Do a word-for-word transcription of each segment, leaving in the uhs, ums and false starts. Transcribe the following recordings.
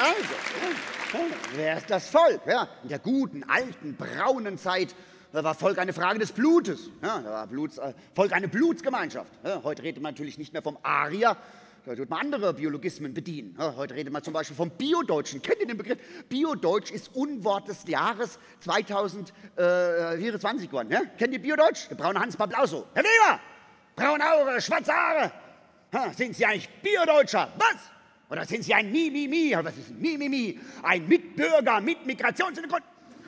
Also, ja, wer ist das Volk? Ja, in der guten, alten, braunen Zeit, da war Volk eine Frage des Blutes. Ja, da war Bluts, äh, Volk eine Blutsgemeinschaft. Ja, heute redet man natürlich nicht mehr vom Arier, da tut man andere Biologismen bedienen. Ja, heute redet man zum Beispiel vom Biodeutschen. Kennt ihr den Begriff? Biodeutsch ist Unwort des Jahres zweitausendvierundzwanzig geworden. Ja? Kennt ihr Biodeutsch? Der braune Hans Bablaso. Herr Weber! Braune Haare, schwarze Haare. Ha, sind Sie eigentlich Biodeutscher? Was? Oder sind Sie ein Mi-Mi-Mi? Was ist ein Mi-Mi-Mi? Ein Mitbürger mit Migrationshintergrund?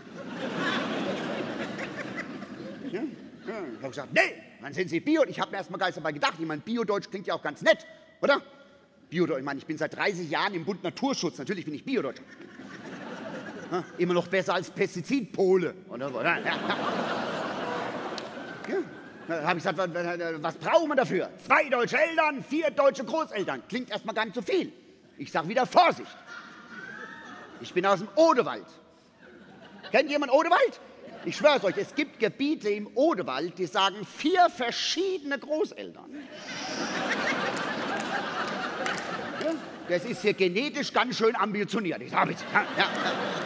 Ja, ja, ich habe gesagt, nee, dann sind Sie Bio. Ich habe mir erst mal gar nicht dabei gedacht, ich meine, Biodeutsch klingt ja auch ganz nett, oder? Biodeutsch, ich meine, ich bin seit dreißig Jahren im Bund Naturschutz, natürlich bin ich Biodeutscher. Ja, immer noch besser als Pestizidpole, oder? oder? Ja, ja. Ja. Da habe ich gesagt, was, was brauchen wir dafür? Zwei deutsche Eltern, vier deutsche Großeltern. Klingt erstmal gar nicht so viel. Ich sage wieder Vorsicht. Ich bin aus dem Odewald. Kennt jemand Odewald? Ich schwöre es euch, es gibt Gebiete im Odewald, die sagen vier verschiedene Großeltern. Ja, das ist hier genetisch ganz schön ambitioniert. Ich sage es. Ja, ja.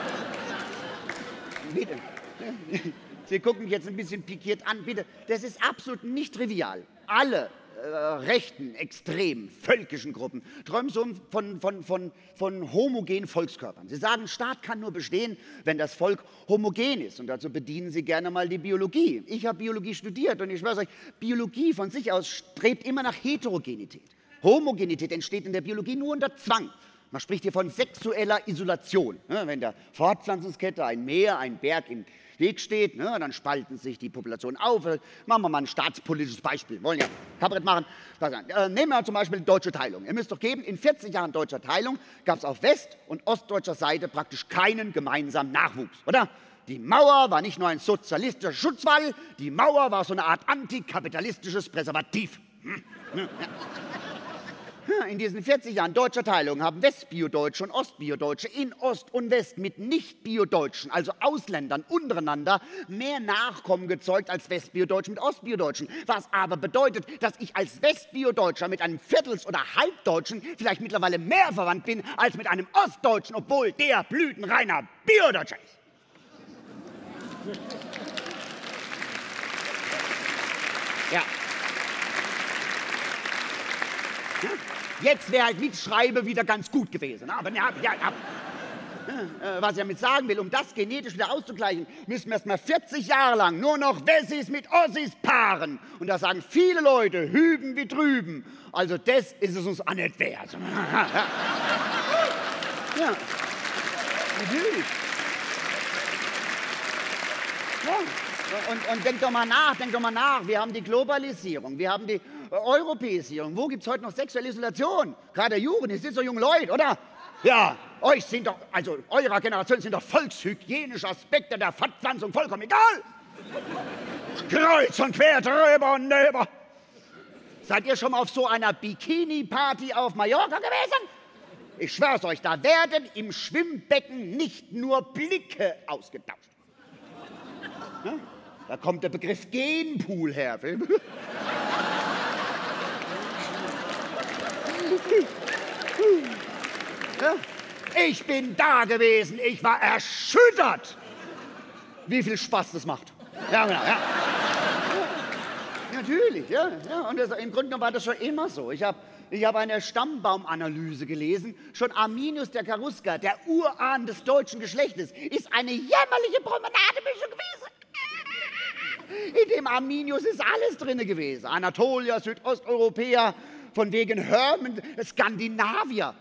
Bitte. Sie gucken mich jetzt ein bisschen pikiert an, bitte. Das ist absolut nicht trivial. Alle äh, rechten, extremen, völkischen Gruppen träumen so von, von, von, von homogenen Volkskörpern. Sie sagen, Staat kann nur bestehen, wenn das Volk homogen ist. Und dazu bedienen sie gerne mal die Biologie. Ich habe Biologie studiert und ich schwöre euch, Biologie von sich aus strebt immer nach Heterogenität. Homogenität entsteht in der Biologie nur unter Zwang. Man spricht hier von sexueller Isolation. Wenn der Fortpflanzungskette ein Meer, ein Berg im Weg steht, ne, dann spalten sich die Populationen auf. Machen wir mal ein staatspolitisches Beispiel. Wir wollen ja Kabarett machen. Äh, nehmen wir zum Beispiel die deutsche Teilung. Ihr müsst doch geben, in vierzig Jahren deutscher Teilung gab es auf west- und ostdeutscher Seite praktisch keinen gemeinsamen Nachwuchs, oder? Die Mauer war nicht nur ein sozialistischer Schutzwall, die Mauer war so eine Art antikapitalistisches Präservativ. Hm? Ja. In diesen vierzig Jahren deutscher Teilung haben Westbiodeutsche und Ostbiodeutsche in Ost und West mit Nicht-Biodeutschen, also Ausländern untereinander, mehr Nachkommen gezeugt als Westbiodeutschen mit Ostbiodeutschen. Was aber bedeutet, dass ich als Westbiodeutscher mit einem Viertels- oder Halbdeutschen vielleicht mittlerweile mehr verwandt bin als mit einem Ostdeutschen, obwohl der blütenreiner Biodeutscher ist. Ja. Jetzt wäre halt Mitschreibe wieder ganz gut gewesen. Aber ja, ja, ja. Was ich damit sagen will, um das genetisch wieder auszugleichen, müssen wir erst mal vierzig Jahre lang nur noch Wessis mit Ossis paaren. Und da sagen viele Leute, hüben wie drüben. Also das ist es uns auch nicht wert. Ja, natürlich. Ja. Und, und denkt doch mal nach, denkt doch mal nach. Wir haben die Globalisierung, wir haben die Europäisierung. Wo gibt es heute noch sexuelle Isolation? Gerade der Jugend, ihr seid so junge Leute, oder? Ja, euch sind doch, also eurer Generation sind doch volkshygienische Aspekte der Fortpflanzung vollkommen egal. Kreuz und quer, drüber und nöber. Seid ihr schon mal auf so einer Bikini-Party auf Mallorca gewesen? Ich schwör's euch, da werden im Schwimmbecken nicht nur Blicke ausgetauscht. Ja? Da kommt der Begriff Genpool her. Ja? Ich bin da gewesen, ich war erschüttert, wie viel Spaß das macht. Ja, genau, ja. Ja, natürlich, ja. ja. Und das, im Grunde genommen war das schon immer so. Ich habe ich hab eine Stammbaummanalyse gelesen. Schon Arminius der Cherusker, der Urahn des deutschen Geschlechtes, ist eine jämmerliche Promenademischung gewesen. In dem Arminius ist alles drin gewesen. Anatolier, Südosteuropäer, von wegen Hermen, Skandinavier.